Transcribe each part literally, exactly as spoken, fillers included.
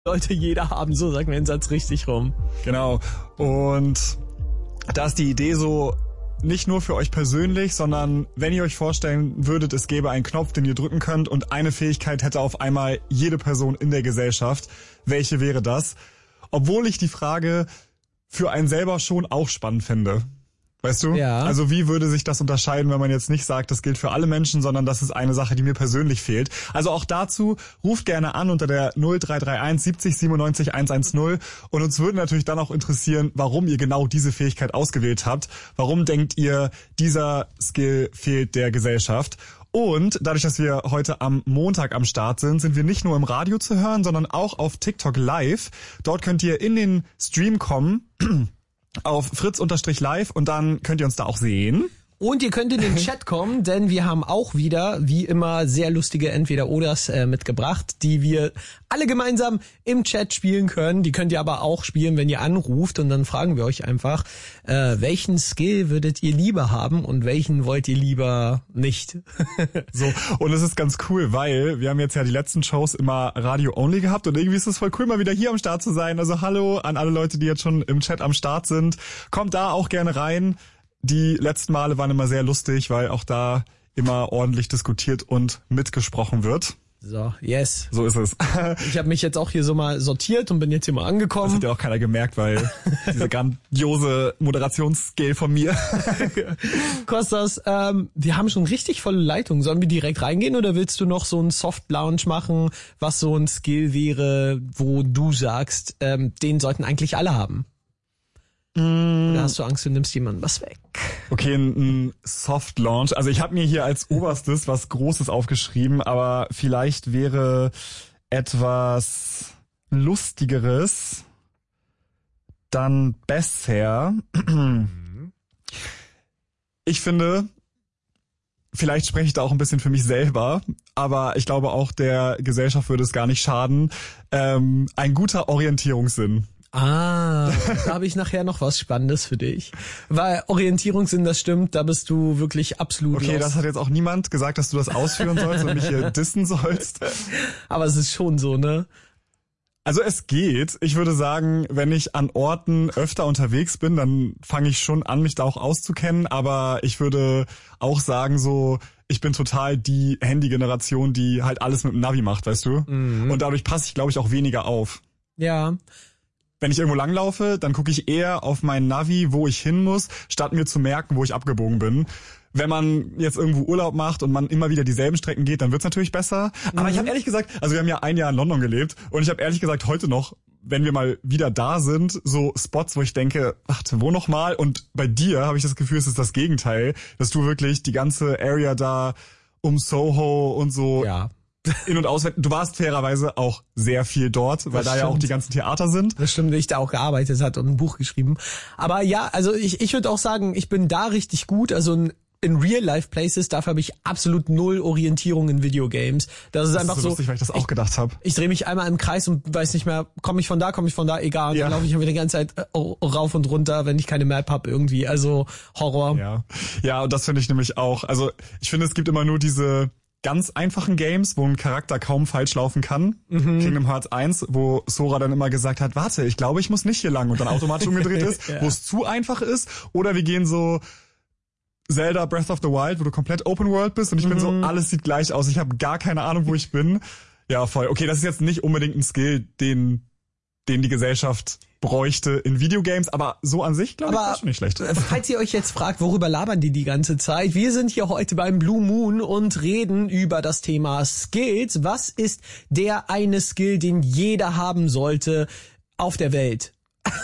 Leute jeder haben, so sagen wir den Satz richtig rum. Genau. Und da ist die Idee so, nicht nur für euch persönlich, sondern wenn ihr euch vorstellen würdet, es gäbe einen Knopf, den ihr drücken könnt und eine Fähigkeit hätte auf einmal jede Person in der Gesellschaft. Welche wäre das? Obwohl ich die Frage für einen selber schon auch spannend finde. Weißt du? Ja. Also wie würde sich das unterscheiden, wenn man jetzt nicht sagt, das gilt für alle Menschen, sondern das ist eine Sache, die mir persönlich fehlt. Also auch dazu ruft gerne an unter der null drei drei eins siebzig siebenundneunzig hundertzehn und uns würde natürlich dann auch interessieren, warum ihr genau diese Fähigkeit ausgewählt habt. Warum denkt ihr, dieser Skill fehlt der Gesellschaft? Und dadurch, dass wir heute am Montag am Start sind, sind wir nicht nur im Radio zu hören, sondern auch auf TikTok live. Dort könnt ihr in den Stream kommen auf fritz-live und dann könnt ihr uns da auch sehen. Und ihr könnt in den Chat kommen, denn wir haben auch wieder, wie immer, sehr lustige Entweder-Oders äh, mitgebracht, die wir alle gemeinsam im Chat spielen können. Die könnt ihr aber auch spielen, wenn ihr anruft und dann fragen wir euch einfach, äh, welchen Skill würdet ihr lieber haben und welchen wollt ihr lieber nicht? So, und es ist ganz cool, weil wir haben jetzt ja die letzten Shows immer Radio-only gehabt und irgendwie ist es voll cool, mal wieder hier am Start zu sein. Also hallo an alle Leute, die jetzt schon im Chat am Start sind. Kommt da auch gerne rein. Die letzten Male waren immer sehr lustig, weil auch da immer ordentlich diskutiert und mitgesprochen wird. So, yes. So ist es. Ich habe mich jetzt auch hier so mal sortiert und bin jetzt hier mal angekommen. Das hat ja auch keiner gemerkt, weil diese grandiose Moderationsskill von mir. Kostas, ähm, wir haben schon richtig volle Leitungen. Sollen wir direkt reingehen oder willst du noch so einen Soft-Launch machen, was so ein Skill wäre, wo du sagst, ähm, den sollten eigentlich alle haben? Oder hast du Angst, du nimmst jemandem was weg? Okay, ein, ein Soft Launch. Also ich habe mir hier als Oberstes was Großes aufgeschrieben, aber vielleicht wäre etwas Lustigeres dann besser. Ich finde, vielleicht spreche ich da auch ein bisschen für mich selber, aber ich glaube auch der Gesellschaft würde es gar nicht schaden. Ähm, ein guter Orientierungssinn. Ah, da habe ich nachher noch was Spannendes für dich. Weil Orientierungssinn, das stimmt, da bist du wirklich absolut Okay, los. Das hat jetzt auch niemand gesagt, dass du das ausführen sollst und mich hier dissen sollst. Aber es ist schon so, ne? Also es geht. Ich würde sagen, wenn ich an Orten öfter unterwegs bin, dann fange ich schon an, mich da auch auszukennen. Aber ich würde auch sagen, so, ich bin total die Handy-Generation, die halt alles mit dem Navi macht, weißt du? Mhm. Und dadurch passe ich, glaube ich, auch weniger auf. Ja. Wenn ich irgendwo langlaufe, dann gucke ich eher auf mein Navi, wo ich hin muss, statt mir zu merken, wo ich abgebogen bin. Wenn man jetzt irgendwo Urlaub macht und man immer wieder dieselben Strecken geht, dann wird's natürlich besser. Aber mhm. ich habe ehrlich gesagt, also wir haben ja ein Jahr in London gelebt und ich habe ehrlich gesagt heute noch, wenn wir mal wieder da sind, so Spots, wo ich denke, warte, wo noch mal? Und bei dir habe ich das Gefühl, es ist das Gegenteil, dass du wirklich die ganze Area da um Soho und so ja. in- und auswendig. Du warst fairerweise auch sehr viel dort, weil das da stimmt. ja auch die ganzen Theater sind. Das stimmt, ich da auch gearbeitet hat und ein Buch geschrieben. Aber ja, also ich ich würde auch sagen, ich bin da richtig gut. Also in, in Real-Life-Places, dafür habe ich absolut null Orientierung in Videogames. Das ist Das einfach ist so lustig, weil ich das auch ich, gedacht habe. Ich drehe mich einmal im Kreis und weiß nicht mehr, komme ich von da, komme ich von da, egal. Ja. Dann laufe ich irgendwie die ganze Zeit äh, rauf und runter, wenn ich keine Map habe irgendwie. Also Horror. Ja, ja, und das finde ich nämlich auch. Also ich finde, es gibt immer nur diese ganz einfachen Games, wo ein Charakter kaum falsch laufen kann. Mhm. Kingdom Hearts eins, wo Sora dann immer gesagt hat, warte, ich glaube, ich muss nicht hier lang und dann automatisch umgedreht ist, ja. Wo es zu einfach ist. Oder wir gehen so Zelda Breath of the Wild, wo du komplett Open World bist und ich mhm. bin so, alles sieht gleich aus. Ich habe gar keine Ahnung, wo ich bin. Ja, voll. Okay, das ist jetzt nicht unbedingt ein Skill, den den die Gesellschaft bräuchte in Videogames, aber so an sich, glaube ich, ist schon nicht schlecht. Falls ihr euch jetzt fragt, worüber labern die die ganze Zeit? Wir sind hier heute beim Blue Moon und reden über das Thema Skills. Was ist der eine Skill, den jeder haben sollte auf der Welt?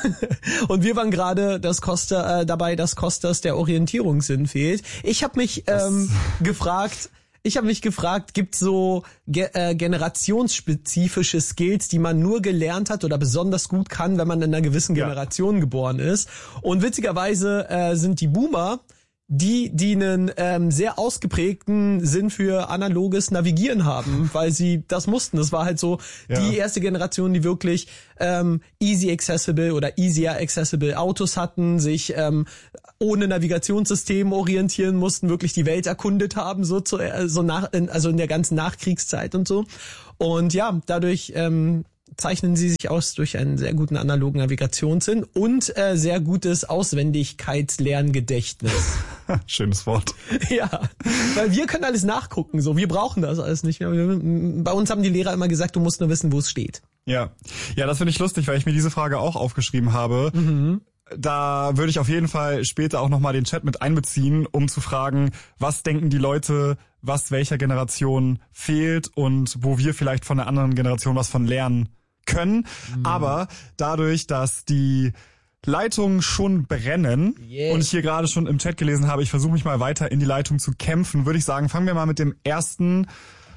Und wir waren gerade das Costa, äh, dabei, dass Costas der Orientierungssinn fehlt. Ich habe mich ähm, gefragt... Ich habe mich gefragt, gibt's so ge- äh, generationsspezifische Skills, die man nur gelernt hat oder besonders gut kann, wenn man in einer gewissen Generation ja. geboren ist? Und witzigerweise äh, sind die Boomer die, die einen ähm, sehr ausgeprägten Sinn für analoges Navigieren haben, weil sie das mussten. Das war halt so ja. die erste Generation, die wirklich ähm, easy accessible oder easier accessible Autos hatten, sich ähm, ohne Navigationssystem orientieren mussten, wirklich die Welt erkundet haben, so zu, äh, so nach, in, also in der ganzen Nachkriegszeit und so. Und ja, dadurch ähm, zeichnen sie sich aus durch einen sehr guten analogen Navigationssinn und äh, sehr gutes Auswendigkeitslernngedächtnis. Schönes Wort. Ja, weil wir können alles nachgucken, so, wir brauchen das alles nicht mehr. Bei uns haben die Lehrer immer gesagt, du musst nur wissen, wo es steht. Ja, ja, das finde ich lustig, weil ich mir diese Frage auch aufgeschrieben habe. Mhm. Da würde ich auf jeden Fall später auch nochmal den Chat mit einbeziehen, um zu fragen, was denken die Leute, was welcher Generation fehlt und wo wir vielleicht von der anderen Generation was von lernen können. Mhm. Aber dadurch, dass die Leitungen schon brennen yeah. und ich hier gerade schon im Chat gelesen habe, ich versuche mich mal weiter in die Leitung zu kämpfen, würde ich sagen, fangen wir mal mit dem ersten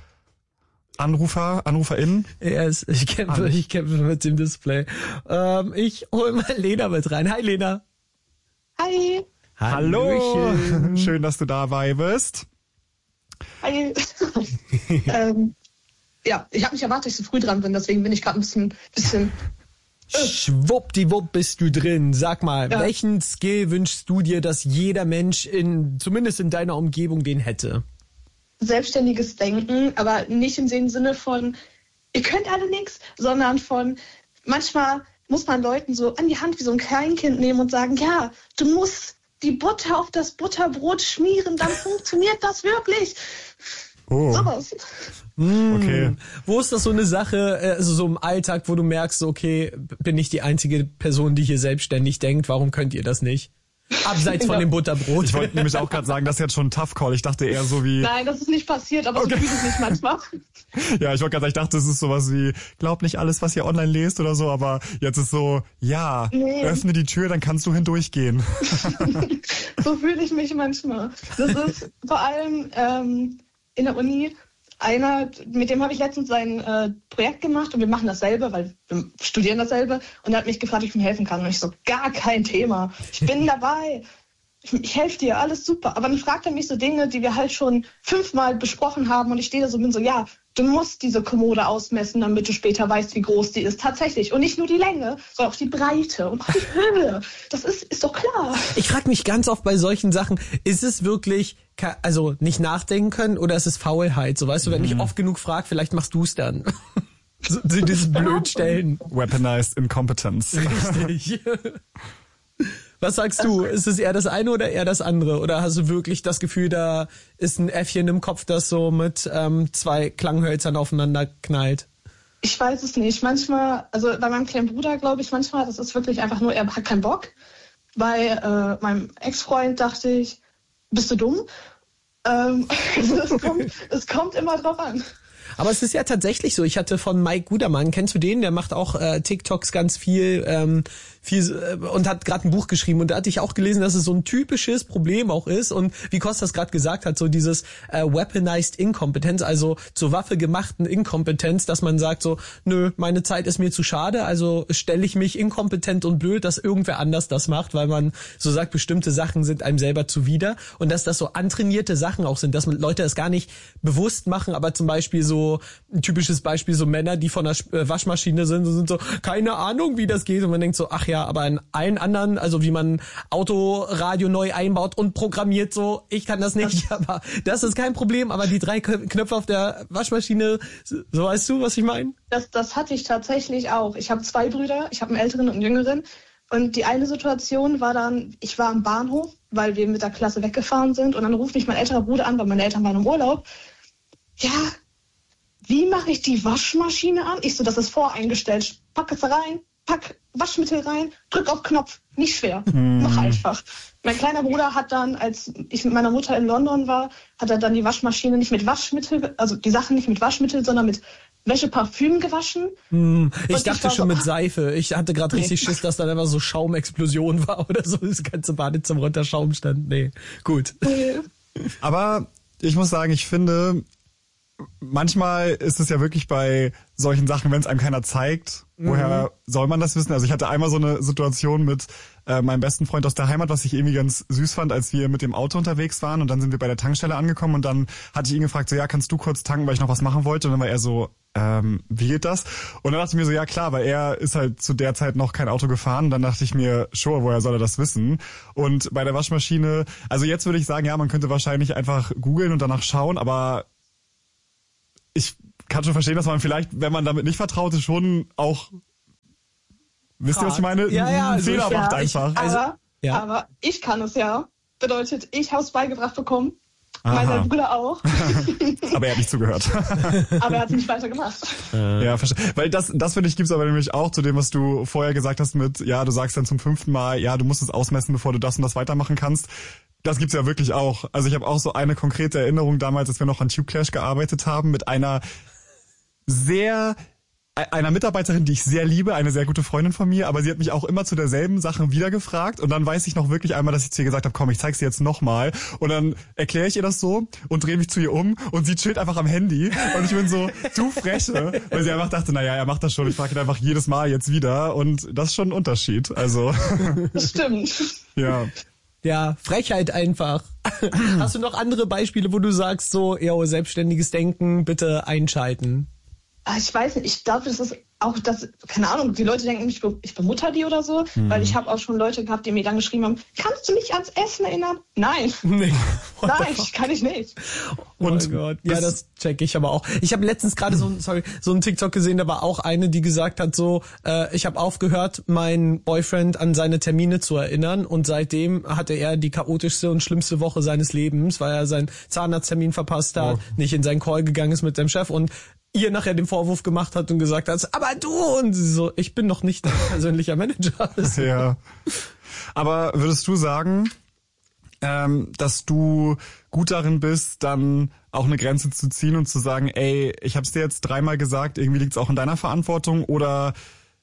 Anrufer, AnruferInnen. Yes, ich kämpfe, An. ich kämpfe mit dem Display. Ähm, ich hole mal Lena mit rein. Hi Lena. Hi. Hallo. Schön, dass du dabei bist. Hi. ähm, ja, ich habe nicht erwartet, dass ich so früh dran bin, deswegen bin ich gerade ein bisschen... bisschen Schwuppdiwupp bist du drin. Sag mal, ja. welchen Skill wünschst du dir, dass jeder Mensch in, zumindest in deiner Umgebung, den hätte? Selbstständiges Denken, aber nicht im Sinne von, ihr könnt alle nichts, sondern von, manchmal muss man Leuten so an die Hand wie so ein Kleinkind nehmen und sagen, ja, du musst die Butter auf das Butterbrot schmieren, dann funktioniert das wirklich. Oh. Sowas. Okay. Wo ist das so eine Sache, also so im Alltag, wo du merkst, okay, bin ich die einzige Person, die hier selbstständig denkt, warum könnt ihr das nicht? Abseits von ja. dem Butterbrot. Ich wollte nämlich auch gerade sagen, das ist jetzt schon ein Tough Call. Ich dachte eher so wie... Nein, das ist nicht passiert, aber okay. so fühlt es nicht manchmal. Ja, ich wollte gerade sagen, ich dachte, es ist sowas wie, glaub nicht alles, was ihr online lest oder so, aber jetzt ist so, ja, nee. öffne die Tür, dann kannst du hindurchgehen. So fühle ich mich manchmal. Das ist vor allem ähm, in der Uni... Einer, mit dem habe ich letztens sein äh, Projekt gemacht und wir machen dasselbe, weil wir studieren dasselbe und er hat mich gefragt, ob ich ihm helfen kann. Und ich so, gar kein Thema, ich bin dabei, ich, ich helfe dir, alles super. Aber dann fragt er mich so Dinge, die wir halt schon fünfmal besprochen haben und ich stehe da so und bin so, ja, du musst diese Kommode ausmessen, damit du später weißt, wie groß die ist. Tatsächlich. Und nicht nur die Länge, sondern auch die Breite und auch die Höhe. Das ist, ist doch klar. Ich frage mich ganz oft bei solchen Sachen, ist es wirklich... Also nicht nachdenken können oder ist es Faulheit? So, weißt du, wenn ich oft genug frage, vielleicht machst du es dann. so, so dieses Blödstellen. Weaponized Incompetence. Richtig. Was sagst du? Ist es eher das eine oder eher das andere? Oder hast du wirklich das Gefühl, da ist ein Äffchen im Kopf, das so mit ähm, zwei Klanghölzern aufeinander knallt? Ich weiß es nicht. Manchmal, also bei meinem kleinen Bruder glaube ich manchmal, das ist wirklich einfach nur, er hat keinen Bock. Bei äh, meinem Ex-Freund dachte ich, bist du dumm? Ähm, es, kommt, es kommt immer drauf an. Aber es ist ja tatsächlich so. Ich hatte von Mike Gudermann, kennst du den? Der macht auch äh, TikToks ganz viel, ähm, viel äh, und hat gerade ein Buch geschrieben. Und da hatte ich auch gelesen, dass es so ein typisches Problem auch ist. Und wie Kostas gerade gesagt hat, so dieses äh, Weaponized Inkompetenz, also zur Waffe gemachten Inkompetenz, dass man sagt so, nö, meine Zeit ist mir zu schade, also stelle ich mich inkompetent und blöd, dass irgendwer anders das macht, weil man so sagt, bestimmte Sachen sind einem selber zuwider. Und dass das so antrainierte Sachen auch sind, dass man Leute das gar nicht bewusst machen, aber zum Beispiel so ein typisches Beispiel, so Männer, die von der Waschmaschine sind, so sind so, keine Ahnung, wie das geht. Und man denkt so, ach ja, aber in allen anderen, also wie man Autoradio neu einbaut und programmiert so, ich kann das nicht, aber das ist kein Problem. Aber die drei Knöpfe auf der Waschmaschine, so weißt du, was ich meine? Das, das hatte ich tatsächlich auch. Ich habe zwei Brüder, ich habe einen älteren und einen jüngeren. Und die eine Situation war dann, ich war am Bahnhof, weil wir mit der Klasse weggefahren sind. Und dann ruft mich mein älterer Bruder an, weil meine Eltern waren im Urlaub. Ja, wie mache ich die Waschmaschine an? Ich so, das ist voreingestellt. Pack es rein, pack Waschmittel rein, drück auf Knopf. Nicht schwer. Hm. Mach einfach. Mein kleiner Bruder hat dann, als ich mit meiner Mutter in London war, hat er dann die Waschmaschine nicht mit Waschmittel, also die Sachen nicht mit Waschmittel, sondern mit Wäscheparfüm gewaschen. Hm. Ich und dachte ich schon so, mit Seife. Ich hatte gerade nee. richtig Schiss, dass dann einfach so Schaumexplosion war oder so. Das ganze Badezimmer unter Schaum stand. Nee, gut. Nee. Aber ich muss sagen, ich finde... Manchmal ist es ja wirklich bei solchen Sachen, wenn es einem keiner zeigt, woher mhm. soll man das wissen? Also ich hatte einmal so eine Situation mit äh, meinem besten Freund aus der Heimat, was ich irgendwie ganz süß fand, als wir mit dem Auto unterwegs waren und dann sind wir bei der Tankstelle angekommen und dann hatte ich ihn gefragt, so ja, kannst du kurz tanken, weil ich noch was machen wollte? Und dann war er so, ähm, wie geht das? Und dann dachte ich mir so, ja klar, weil er ist halt zu der Zeit noch kein Auto gefahren und dann dachte ich mir, sure, woher soll er das wissen? Und bei der Waschmaschine, also jetzt würde ich sagen, ja, man könnte wahrscheinlich einfach googeln und danach schauen, aber ich kann schon verstehen, dass man vielleicht, wenn man damit nicht vertraut ist, schon auch, wisst ihr, was ich meine? Ja, ja, einen also Fehler ich- macht ja, ich- einfach. Aber, Also, ja. aber ich kann es ja. Bedeutet, ich habe es beigebracht bekommen. Aha. Meine Brüder auch. Aber er hat nicht zugehört. Aber er hat es nicht weiter gemacht. Ja, verstehe. Weil das, das finde ich, gibt's aber nämlich auch zu dem, was du vorher gesagt hast mit, ja, du sagst dann zum fünften Mal, ja, du musst es ausmessen, bevor du das und das weitermachen kannst. Das gibt's ja wirklich auch. Also ich habe auch so eine konkrete Erinnerung damals, als wir noch an Tube Clash gearbeitet haben, mit einer sehr, einer Mitarbeiterin, die ich sehr liebe, eine sehr gute Freundin von mir, aber sie hat mich auch immer zu derselben Sache wieder gefragt und dann weiß ich noch wirklich einmal, dass ich zu ihr gesagt habe, komm, ich zeig's dir jetzt nochmal und dann erkläre ich ihr das so und drehe mich zu ihr um und sie chillt einfach am Handy und ich bin so, du Freche, weil sie einfach dachte, naja, er macht das schon, ich frage ihn einfach jedes Mal jetzt wieder und das ist schon ein Unterschied, also Das stimmt. ja. Ja, Frechheit einfach. Hast du noch andere Beispiele, wo du sagst, so, yo, selbstständiges Denken, bitte einschalten? Ah, Ich weiß nicht, ich glaube, das ist auch das, keine Ahnung, die Leute denken, ich, be- ich bemutter die oder so, Mhm. weil ich habe auch schon Leute gehabt, die mir dann geschrieben haben, kannst du mich ans Essen erinnern? Nein, Nee. nein, kann ich nicht. Und oh Gott. Ja, das- das check ich aber auch. Ich habe letztens gerade so, ein- sorry, so einen TikTok gesehen, da war auch eine, die gesagt hat, so, äh, ich habe aufgehört, meinen Boyfriend an seine Termine zu erinnern und seitdem hatte er die chaotischste und schlimmste Woche seines Lebens, weil er seinen Zahnarzttermin verpasst hat, Oh. nicht in seinen Call gegangen ist mit seinem Chef und ihr nachher den Vorwurf gemacht hat und gesagt hat, aber du, und sie so, ich bin doch nicht dein persönlicher Manager. Ja. Aber würdest du sagen, ähm, dass du gut darin bist, dann auch eine Grenze zu ziehen und zu sagen, ey, ich hab's dir jetzt dreimal gesagt, irgendwie liegt's auch in deiner Verantwortung, oder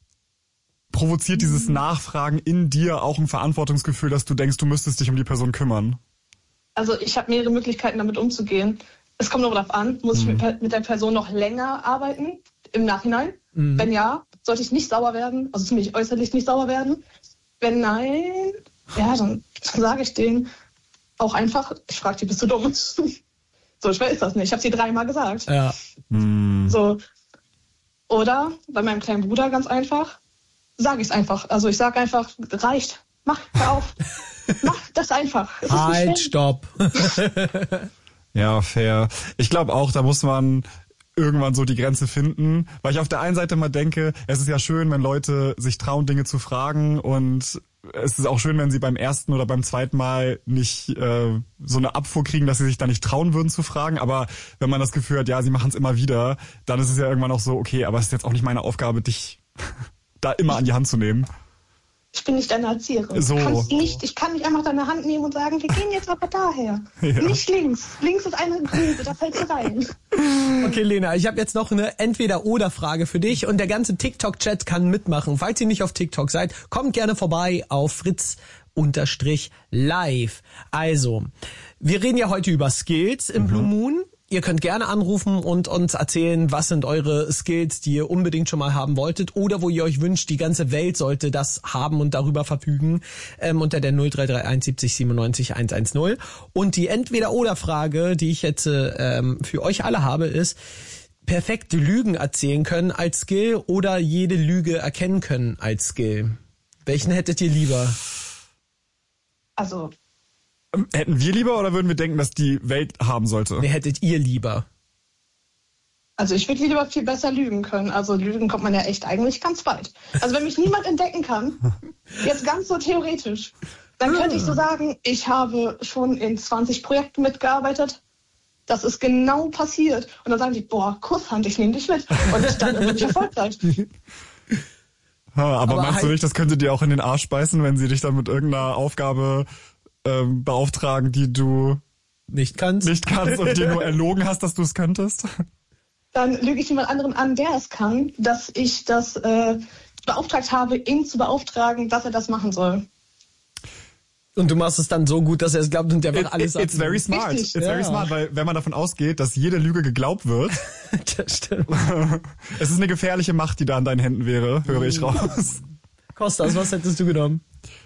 provoziert dieses Nachfragen in dir auch ein Verantwortungsgefühl, dass du denkst, du müsstest dich um die Person kümmern? Also ich habe mehrere Möglichkeiten, damit umzugehen. Es kommt nur darauf an, muss ich mit, mit der Person noch länger arbeiten im Nachhinein? Mhm. Wenn ja, sollte ich nicht sauer werden, also zumindest äußerlich nicht sauer werden. Wenn nein, ja, dann sage ich denen auch einfach, ich frage die, bist du dumm? So schwer ist das nicht. Ich habe sie dreimal gesagt. Ja. So. Oder bei meinem kleinen Bruder ganz einfach, sage ich es einfach. Also ich sage einfach, reicht. Mach, hör auf. Mach das einfach. Es ist nicht Halt, schlimm. stopp. Ja, fair. Ich glaube auch, da muss man irgendwann so die Grenze finden, weil ich auf der einen Seite mal denke, es ist ja schön, wenn Leute sich trauen, Dinge zu fragen, und es ist auch schön, wenn sie beim ersten oder beim zweiten Mal nicht äh, so eine Abfuhr kriegen, dass sie sich da nicht trauen würden zu fragen, aber wenn man das Gefühl hat, ja, sie machen es immer wieder, dann ist es ja irgendwann auch so, okay, aber es ist jetzt auch nicht meine Aufgabe, dich da immer an die Hand zu nehmen. Ich bin nicht deine Erzieherin. So. Du kannst nicht, ich kann nicht einfach deine Hand nehmen und sagen, wir gehen jetzt aber daher. Ja. Nicht links. Links ist eine Grube, da fällst du rein. Okay, Lena, ich habe jetzt noch eine Entweder-Oder-Frage für dich und der ganze TikTok-Chat kann mitmachen. Falls ihr nicht auf TikTok seid, kommt gerne vorbei auf Fritz unterstrich live. Also, wir reden ja heute über Skills im Blue Moon. Ihr könnt gerne anrufen und uns erzählen, was sind eure Skills, die ihr unbedingt schon mal haben wolltet oder wo ihr euch wünscht, die ganze Welt sollte das haben und darüber verfügen, ähm, unter der null drei drei eins siebzig siebenundneunzig hundertzehn. Und die Entweder-Oder-Frage, die ich jetzt ähm, für euch alle habe, ist, perfekte Lügen erzählen können als Skill oder jede Lüge erkennen können als Skill. Welchen hättet ihr lieber? Also, Hätten wir lieber oder würden wir denken, dass die Welt haben sollte? Wer hättet ihr lieber? also ich würde lieber viel besser lügen können. Also lügen kommt man ja echt eigentlich ganz weit. Also wenn mich niemand entdecken kann, jetzt ganz so theoretisch, dann könnte ich so sagen, ich habe schon in zwanzig Projekten mitgearbeitet. Das ist genau passiert. Und dann sagen die, boah, Kusshand, ich nehme dich mit. Und dann bin ich erfolgreich. Ha, aber, Aber meinst du halt- nicht, das könnte dir auch in den Arsch beißen, wenn sie dich dann mit irgendeiner Aufgabe ähm, beauftragen, die du Nicht kannst? nicht kannst und dir nur erlogen hast, dass du es könntest? Dann lüge ich jemand anderen an, der es kann, dass ich das äh, beauftragt habe, ihn zu beauftragen, dass er das machen soll. Und du machst es dann so gut, dass er es glaubt und der macht alles It, it's very smart. Richtig. It's very Ja. smart, weil wenn man davon ausgeht, dass jede Lüge geglaubt wird, Das stimmt. es ist eine gefährliche Macht, die da an deinen Händen wäre, höre ich raus. Kostas, was hättest du genommen?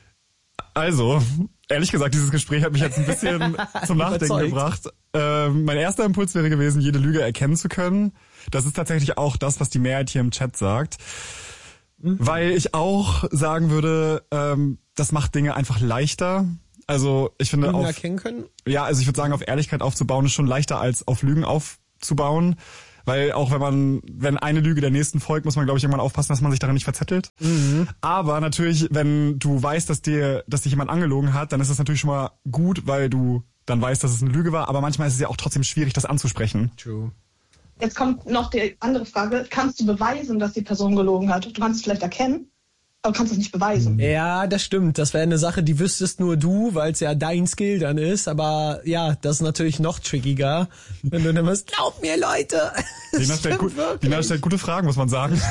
Also, ehrlich gesagt, dieses Gespräch hat mich jetzt ein bisschen zum Nachdenken Überzeugt. gebracht. Ähm, mein erster Impuls wäre gewesen, jede Lüge erkennen zu können. Das ist tatsächlich auch das, was die Mehrheit hier im Chat sagt. Mhm. Weil ich auch sagen würde, ähm, das macht Dinge einfach leichter. Also ich finde, Lügen auf, erkennen können? ja, also ich würde sagen, auf Ehrlichkeit aufzubauen ist schon leichter als auf Lügen aufzubauen. Weil auch wenn man, wenn eine Lüge der nächsten folgt, muss man, glaube ich, irgendwann aufpassen, dass man sich daran nicht verzettelt. Mhm. Aber natürlich, wenn du weißt, dass dir, dass dich jemand angelogen hat, dann ist das natürlich schon mal gut, weil du dann weißt, dass es eine Lüge war. Aber manchmal ist es ja auch trotzdem schwierig, das anzusprechen. True. Jetzt kommt noch die andere Frage. Kannst du beweisen, dass die Person gelogen hat? Du kannst es vielleicht erkennen, aber kannst es nicht beweisen. Ja, das stimmt. Das wäre eine Sache, die wüsstest nur du, weil es ja dein Skill dann ist. Aber ja, das ist natürlich noch trickiger, wenn du dann was, glaub mir, Leute. Lena stellt, gut, Lena stellt gute Fragen, muss man sagen.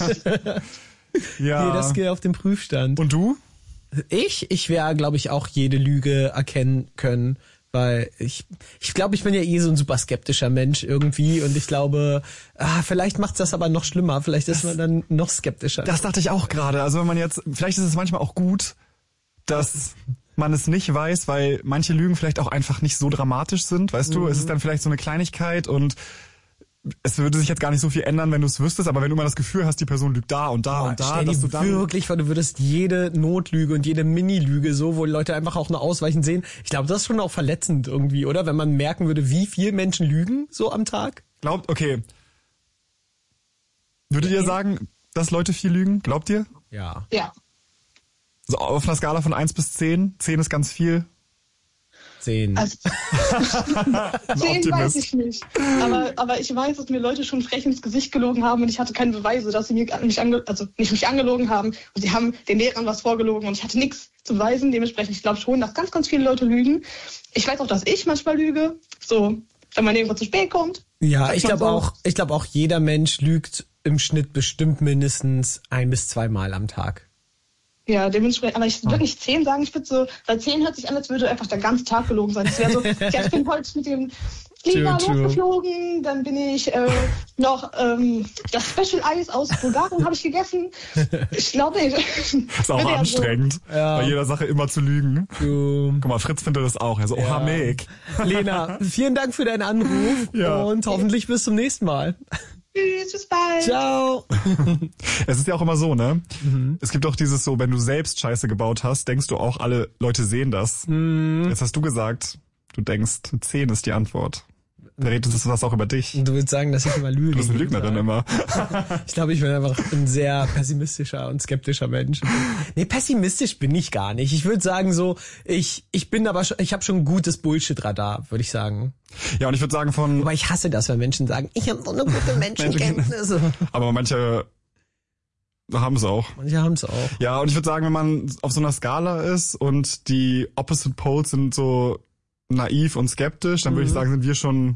Ja. Jeder Skill auf dem Prüfstand. Und du? Ich? Ich wäre, glaube ich, auch jede Lüge erkennen können. Weil ich ich glaube, ich bin ja eh so ein super skeptischer Mensch irgendwie und ich glaube, ah, vielleicht macht's das aber noch schlimmer, vielleicht ist man dann noch skeptischer. Das dachte ich auch gerade. Also wenn man jetzt, vielleicht ist es manchmal auch gut, dass man es nicht weiß, weil manche Lügen vielleicht auch einfach nicht so dramatisch sind, weißt du? Mhm. Es ist dann vielleicht so eine Kleinigkeit und es würde sich jetzt gar nicht so viel ändern, wenn du es wüsstest, aber wenn du immer das Gefühl hast, die Person lügt da und da Boah, und da, stell dir dass du dann wirklich vor, du würdest jede Notlüge und jede Mini-Lüge so, wo Leute einfach auch nur ausweichen sehen. Ich glaube, das ist schon auch verletzend irgendwie, oder? Wenn man merken würde, wie viel Menschen lügen so am Tag. Glaubt, okay. Würdet ihr sagen, dass Leute viel lügen? Glaubt ihr? Ja. Ja. So auf einer Skala von eins bis zehn. zehn ist ganz viel. Zehn. Also, zehn weiß ich nicht. Aber, aber ich weiß, dass mir Leute schon frech ins Gesicht gelogen haben und ich hatte keine Beweise, dass sie mir mich ange, also nicht mich angelogen haben. Und sie haben den Lehrern was vorgelogen und ich hatte nichts zu beweisen. Dementsprechend, ich glaube schon, dass ganz, ganz viele Leute lügen. Ich weiß auch, dass ich manchmal lüge. So, wenn man irgendwo zu spät kommt. Ja, ich glaube so. auch, ich glaube auch, jeder Mensch lügt im Schnitt bestimmt mindestens ein bis zweimal am Tag. Ja, dementsprechend, aber ich würde nicht zehn sagen, ich würde so, weil zehn hört sich an, als würde einfach der ganze Tag gelogen sein. Es wäre so, ja, ich bin heute mit dem Klima losgeflogen, dann bin ich äh, noch ähm, das Special Eis aus Bulgarien habe ich gegessen. Ich glaube nicht. Das ist auch Würde anstrengend, so. Ja. bei jeder Sache immer zu lügen. Du. Guck mal, Fritz findet das auch. Er so, oha, Meg. Lena, vielen Dank für deinen Anruf Ja. und hoffentlich bis zum nächsten Mal. Tschüss, bis bald. Ciao. Es ist ja auch immer so, ne? Mhm. Es gibt auch dieses so, wenn du selbst Scheiße gebaut hast, denkst du auch, alle Leute sehen das. Mhm. Jetzt hast du gesagt, du denkst, zehn ist die Antwort. Verrätst du das auch über dich? Und du willst sagen, dass ich immer lüge. Du bist eine Lügnerin immer. Ich glaube, ich bin einfach ein sehr pessimistischer und skeptischer Mensch. Nee, pessimistisch bin ich gar nicht. Ich würde sagen so, ich ich bin aber schon, ich habe schon ein gutes Bullshit-Radar, würde ich sagen. Ja, und ich würde sagen von... Aber ich hasse das, wenn Menschen sagen, ich habe so eine gute Menschenkenntnis. Aber manche haben es auch. Manche haben es auch. Ja, und ich würde sagen, wenn man auf so einer Skala ist und die Opposite Poles sind so naiv und skeptisch, dann würde ich sagen, sind wir schon...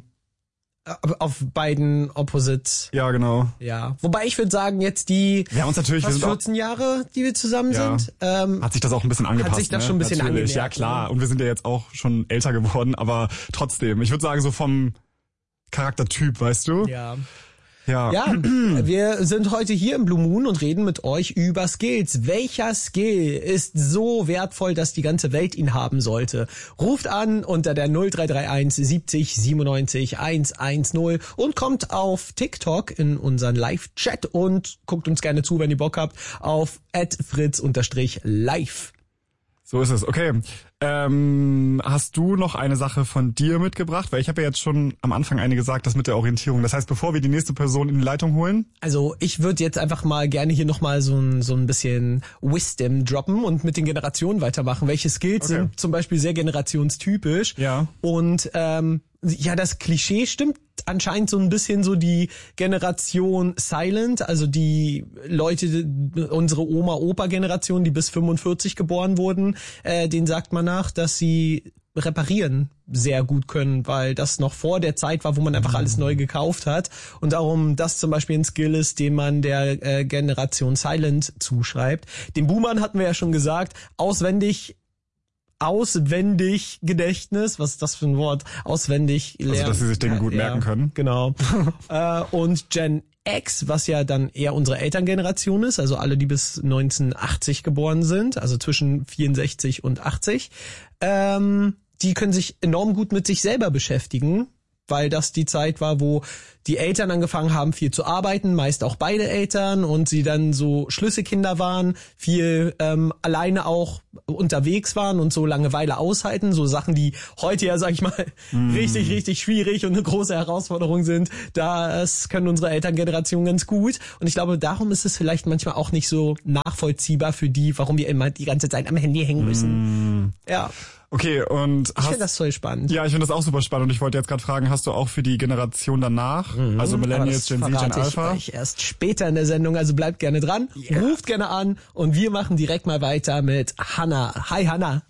Auf beiden Opposites. Ja, genau. Ja. Wobei ich würde sagen, jetzt die wir haben uns natürlich, fast wir sind vierzehn Jahre, die wir zusammen ja, sind. Ähm, hat sich das auch ein bisschen angepasst. Hat sich das ne? schon ein bisschen natürlich. angemerkt. Ja, klar. Und wir sind ja jetzt auch schon älter geworden, aber trotzdem. Ich würde sagen, so vom Charaktertyp, weißt du? Ja. Ja. Ja, wir sind heute hier im Blue Moon und reden mit euch über Skills. Welcher Skill ist so wertvoll, dass die ganze Welt ihn haben sollte? Ruft an unter der null drei drei eins siebzig siebenundneunzig hundertzehn und kommt auf TikTok in unseren Live-Chat und guckt uns gerne zu, wenn ihr Bock habt, auf at fritz live. So ist es. Okay. Ähm, hast du noch eine Sache von dir mitgebracht? Weil ich habe ja jetzt schon am Anfang eine gesagt, das mit der Orientierung. Das heißt, bevor wir die nächste Person in die Leitung holen? Also ich würde jetzt einfach mal gerne hier nochmal so ein, so ein bisschen Wisdom droppen und mit den Generationen weitermachen. Welche Skills Okay. sind zum Beispiel sehr generationstypisch? Ja. Und ähm, ja, das Klischee stimmt anscheinend so ein bisschen so die Generation Silent, also die Leute, unsere Oma-Opa-Generation, die bis fünfundvierzig geboren wurden, äh, denen sagt man nach, dass sie reparieren sehr gut können, weil das noch vor der Zeit war, wo man einfach alles neu gekauft hat und darum das zum Beispiel ein Skill ist, den man der äh, Generation Silent zuschreibt. Den Boomern hatten wir ja schon gesagt, auswendig Auswendig Gedächtnis, was ist das für ein Wort? Auswendig lernen. Also, dass sie sich Dinge ja, gut ja, merken können. Genau. äh, und Gen X, was ja dann eher unsere Elterngeneration ist, also alle, die bis neunzehnhundertachtzig geboren sind, also zwischen vierundsechzig und achtzig, ähm, die können sich enorm gut mit sich selber beschäftigen. weil das die Zeit war, wo die Eltern angefangen haben, viel zu arbeiten, meist auch beide Eltern, und sie dann so Schlüsselkinder waren, viel ähm, alleine auch unterwegs waren und so Langeweile aushalten, so Sachen, die heute ja, sag ich mal, mm. richtig, richtig schwierig und eine große Herausforderung sind. Das können unsere Elterngeneration ganz gut, und ich glaube, darum ist es vielleicht manchmal auch nicht so nachvollziehbar für die, warum wir immer die ganze Zeit am Handy hängen müssen. Mm. Ja. Okay, und ich finde das voll spannend. Ja, ich finde das auch super spannend, und ich wollte jetzt gerade fragen, hast du auch für die Generation danach, mhm. also Millennials, Gen Z, Gen Alpha? Ich erst später in der Sendung, also bleibt gerne dran, yeah. ruft gerne an, und wir machen direkt mal weiter mit Hannah. Hi Hannah.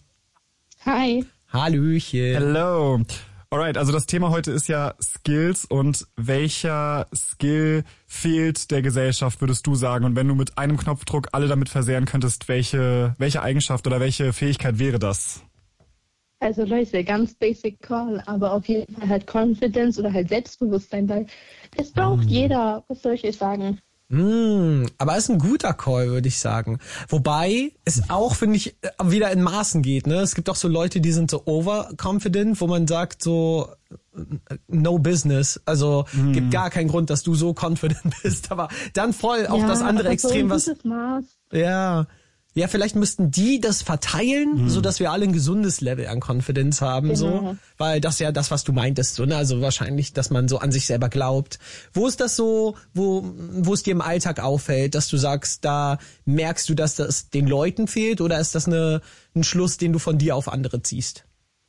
Hi. Hallöchen. Hello. Alright, also das Thema heute ist ja Skills, und welcher Skill fehlt der Gesellschaft, würdest du sagen? Und wenn du mit einem Knopfdruck alle damit versehren könntest, welche welche Eigenschaft oder welche Fähigkeit wäre das? Also Leute, ganz basic Call, aber auf jeden Fall halt Confidence oder halt Selbstbewusstsein, weil es braucht mm. jeder, was soll ich jetzt sagen? Mm, aber es ist ein guter Call, würde ich sagen. Wobei es auch, finde ich, wieder in Maßen geht. Ne? Es gibt auch so Leute, die sind so overconfident, wo man sagt so, no business. Also mm. gibt gar keinen Grund, dass du so confident bist. Aber dann voll auf ja, das andere Extrem, so ein was... Maß. Ja... Ja, vielleicht müssten die das verteilen, mhm. so dass wir alle ein gesundes Level an Confidence haben, genau. so, weil das ja das, was du meintest, so, ne, also wahrscheinlich, dass man so an sich selber glaubt. Wo ist das so, wo, wo es dir im Alltag auffällt, dass du sagst, da merkst du, dass das den Leuten fehlt, oder ist das eine, ein Schluss, den du von dir auf andere ziehst?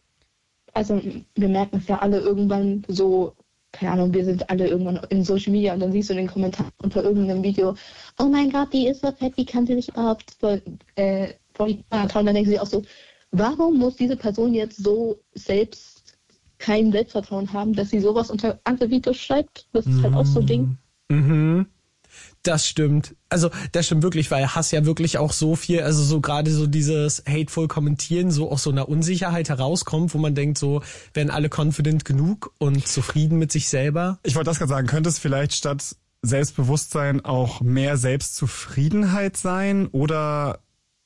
Also, wir merken es ja alle irgendwann so, keine Ahnung, wir sind alle irgendwann in Social Media, und dann siehst du in den Kommentaren unter irgendeinem Video, oh mein Gott, die ist so fett, wie kann sie sich überhaupt vor, äh, vor die Kamera trauen? Dann denken sie auch so, warum muss diese Person jetzt so selbst kein Selbstvertrauen haben, dass sie sowas unter andere Videos schreibt? Das ist mhm. halt auch so ein Ding. Mhm. Das stimmt. Also das stimmt wirklich, weil Hass ja wirklich auch so viel, also so gerade so dieses hateful Kommentieren, so aus so einer Unsicherheit herauskommt, wo man denkt, so werden alle confident genug und zufrieden mit sich selber. Ich wollte das gerade sagen, könnte es vielleicht statt Selbstbewusstsein auch mehr Selbstzufriedenheit sein, oder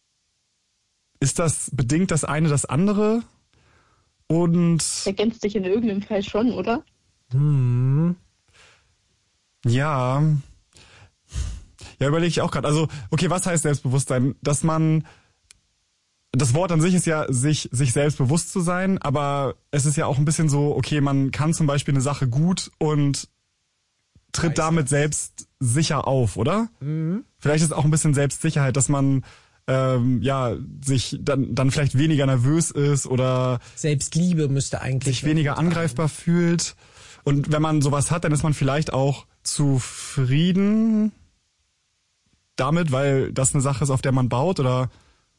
ist das, bedingt das eine das andere? Und ergänzt sich in irgendeinem Fall schon, oder? Hm. Ja... Ja, überlege ich auch gerade. Also, okay, was heißt Selbstbewusstsein? Dass man, das Wort an sich ist ja, sich sich selbst bewusst zu sein, aber es ist ja auch ein bisschen so, okay, man kann zum Beispiel eine Sache gut und tritt Weiß damit das. selbst sicher auf, oder? Mhm. Vielleicht ist auch ein bisschen Selbstsicherheit, dass man ähm, ja sich dann dann vielleicht weniger nervös ist oder Selbstliebe müsste eigentlich sich weniger angreifbar sein. Fühlt. Und wenn man sowas hat, dann ist man vielleicht auch zufrieden damit, weil das eine Sache ist, auf der man baut, oder?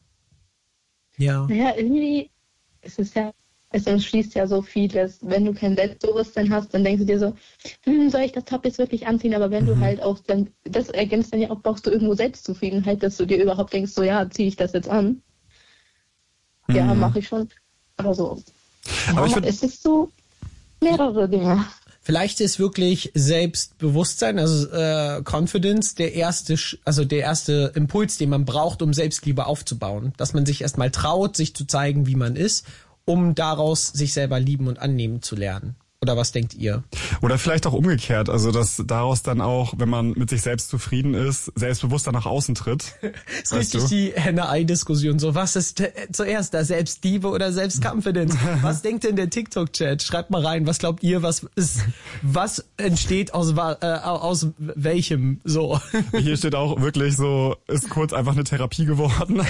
Ja. Naja, irgendwie ist es ja, es umschließt ja so vieles. Wenn du kein Selbstbewusstsein hast, dann denkst du dir so, hm, soll ich das Top jetzt wirklich anziehen? Aber wenn mhm. du halt auch dann, das ergänzt dann ja auch, brauchst du irgendwo Selbstzufriedenheit, dass du dir überhaupt denkst, so ja, ziehe ich das jetzt an? Mhm. Ja, mache ich schon. Aber so. Aber ich find, es ist so mehrere Dinge. Vielleicht ist wirklich Selbstbewusstsein, also äh, Confidence, der erste, also der erste Impuls, den man braucht, um Selbstliebe aufzubauen. Dass man sich erstmal traut, sich zu zeigen, wie man ist, um daraus sich selber lieben und annehmen zu lernen. Oder was denkt ihr? Oder vielleicht auch umgekehrt, also dass daraus dann auch, wenn man mit sich selbst zufrieden ist, selbstbewusster nach außen tritt. Das ist richtig du? Die Henne-Ei-Diskussion. So, was ist zuerst da, Selbstliebe oder Selbstconfidence? Was denkt denn der TikTok-Chat? Schreibt mal rein, was glaubt ihr, was ist, was entsteht aus, äh, aus welchem? So. Hier steht auch wirklich so, ist kurz einfach eine Therapie geworden.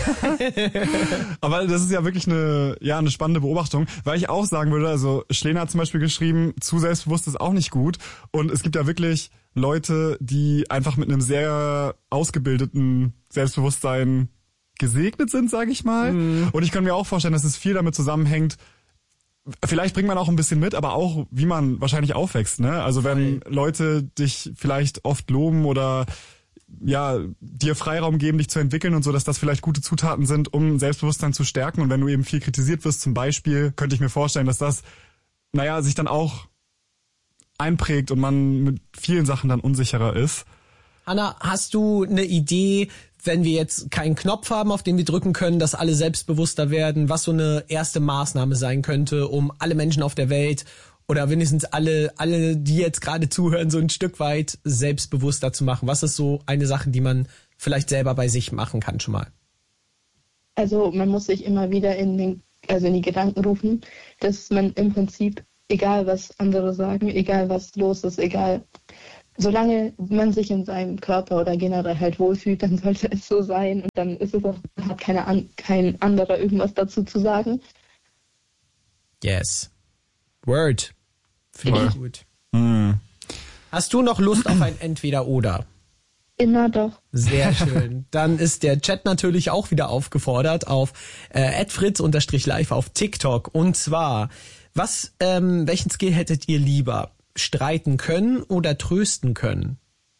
Aber das ist ja wirklich eine, ja, eine spannende Beobachtung, weil ich auch sagen würde, also Schlena hat zum Beispiel geschrieben, zu selbstbewusst ist auch nicht gut. Und es gibt ja wirklich Leute, die einfach mit einem sehr ausgebildeten Selbstbewusstsein gesegnet sind, sage ich mal. Mhm. Und ich kann mir auch vorstellen, dass es viel damit zusammenhängt, vielleicht bringt man auch ein bisschen mit, aber auch, wie man wahrscheinlich aufwächst. Ne? Also wenn Leute dich vielleicht oft loben oder ja, dir Freiraum geben, dich zu entwickeln und so, dass das vielleicht gute Zutaten sind, um Selbstbewusstsein zu stärken. Und wenn du eben viel kritisiert wirst, zum Beispiel, könnte ich mir vorstellen, dass das naja, sich dann auch einprägt und man mit vielen Sachen dann unsicherer ist. Anna, hast du eine Idee, wenn wir jetzt keinen Knopf haben, auf den wir drücken können, dass alle selbstbewusster werden, was so eine erste Maßnahme sein könnte, um alle Menschen auf der Welt oder wenigstens alle, alle, die jetzt gerade zuhören, so ein Stück weit selbstbewusster zu machen? Was ist so eine Sache, die man vielleicht selber bei sich machen kann schon mal? Also man muss sich immer wieder in den, also in die Gedanken rufen, dass man im Prinzip, egal was andere sagen, egal was los ist, egal, solange man sich in seinem Körper oder generell halt wohlfühlt, dann sollte es so sein und dann ist es auch, hat keine an, kein anderer irgendwas dazu zu sagen. Yes. Word. Finde ich gut. Mm. Hast du noch Lust auf ein Entweder-Oder? Immer doch. Sehr schön. Dann ist der Chat natürlich auch wieder aufgefordert auf äh, at fritz-live auf TikTok. Und zwar, was, ähm, welchen Skill hättet ihr lieber? Streiten können oder trösten können?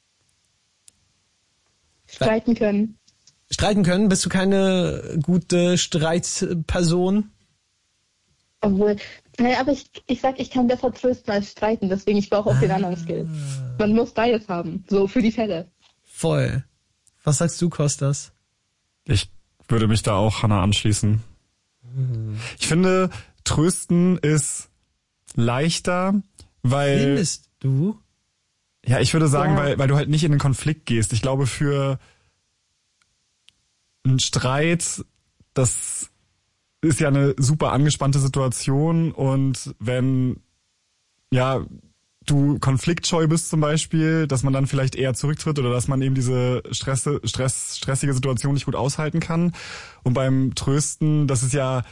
Streiten können. Streiten können? Bist du keine gute Streitperson? Obwohl, naja, aber ich, ich sag, ich kann besser trösten als streiten, deswegen ich brauche auch ah. den anderen Skill. Man muss beides haben, so für die Fälle. Voll. Was sagst du, Kostas? Ich würde mich da auch Hannah anschließen. Hm. Ich finde, trösten ist leichter, weil... Findest du? Ja, ich würde sagen, ja. weil, weil du halt nicht in den Konflikt gehst. Ich glaube, für einen Streit, das ist ja eine super angespannte Situation und wenn, ja, du konfliktscheu bist zum Beispiel, dass man dann vielleicht eher zurücktritt oder dass man eben diese Stress, Stress, stressige Situation nicht gut aushalten kann. Und beim Trösten, das ist ja,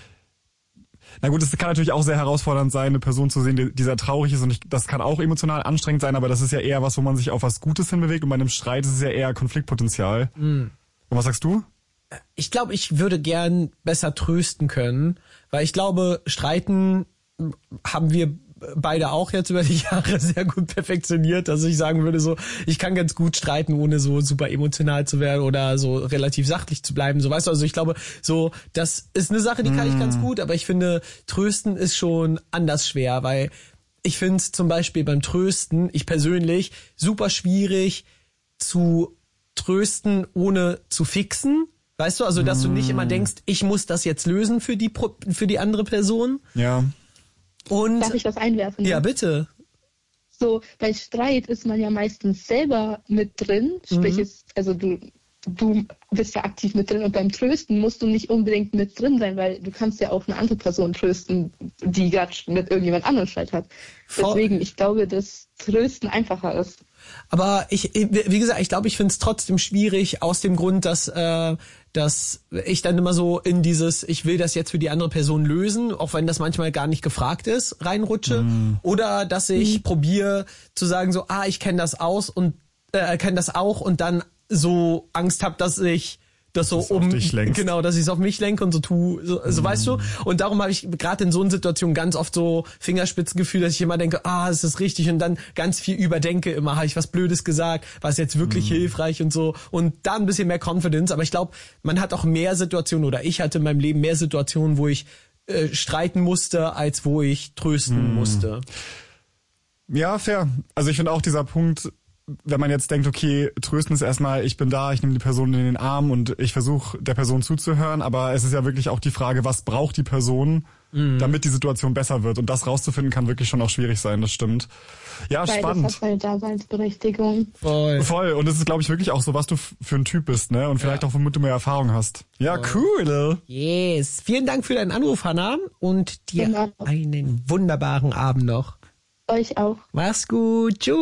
na gut, es kann natürlich auch sehr herausfordernd sein, eine Person zu sehen, die, die sehr traurig ist und ich, das kann auch emotional anstrengend sein, aber das ist ja eher was, wo man sich auf was Gutes hinbewegt und bei einem Streit ist es ja eher Konfliktpotenzial. Mhm. Und was sagst du? Ich glaube, ich würde gern besser trösten können, weil ich glaube, streiten haben wir beide auch jetzt über die Jahre sehr gut perfektioniert, dass ich sagen würde, so, ich kann ganz gut streiten, ohne so super emotional zu werden oder so relativ sachlich zu bleiben, so, weißt du, also ich glaube, so, das ist eine Sache, die kann ich ganz gut, aber ich finde, trösten ist schon anders schwer, weil ich finde es zum Beispiel beim Trösten, ich persönlich, super schwierig zu trösten, ohne zu fixen. Weißt du, also, dass du nicht immer denkst, ich muss das jetzt lösen für die, für die andere Person. Ja. Und darf ich das einwerfen? Ja, bitte. So, bei Streit ist man ja meistens selber mit drin, sprich, mhm. es, also du, du bist ja aktiv mit drin und beim Trösten musst du nicht unbedingt mit drin sein, weil du kannst ja auch eine andere Person trösten, die gerade mit irgendjemand anderem Streit hat. Deswegen, ich glaube, dass Trösten einfacher ist. Aber ich, wie gesagt, ich glaube, ich finde es trotzdem schwierig aus dem Grund, dass, äh, dass ich dann immer so in dieses, ich will das jetzt für die andere Person lösen, auch wenn das manchmal gar nicht gefragt ist, reinrutsche. Mm. Oder dass ich mm. probiere zu sagen so, ah, ich kenne das aus und äh, kenne das auch und dann so Angst habe, dass ich das so das um genau, dass ich es auf mich lenke und so tu, so, so mm. weißt du. Und darum habe ich gerade in so einer Situation ganz oft so Fingerspitzengefühl, dass ich immer denke, ah, ist das richtig und dann ganz viel überdenke immer, habe ich was Blödes gesagt, war es jetzt wirklich mm. hilfreich und so und da ein bisschen mehr Confidence. Aber ich glaube, man hat auch mehr Situationen oder ich hatte in meinem Leben mehr Situationen, wo ich äh, streiten musste, als wo ich trösten mm. musste. Ja, fair. Also ich finde auch dieser Punkt, wenn man jetzt denkt, okay, trösten ist erstmal, ich bin da, ich nehme die Person in den Arm und ich versuche der Person zuzuhören, aber es ist ja wirklich auch die Frage, was braucht die Person, mhm. damit die Situation besser wird und das rauszufinden kann wirklich schon auch schwierig sein, das stimmt. Ja, Beides spannend. Hat seine Daseinsberechtigung. Voll. Voll und es ist, glaube ich, wirklich auch so, was du f- für ein Typ bist, ne, und vielleicht ja. auch, womit du mehr Erfahrung hast. Ja, Voll. Cool. Yes. Vielen Dank für deinen Anruf, Hannah, und dir genau. einen wunderbaren Abend noch. Euch auch. Mach's gut. Tschüss.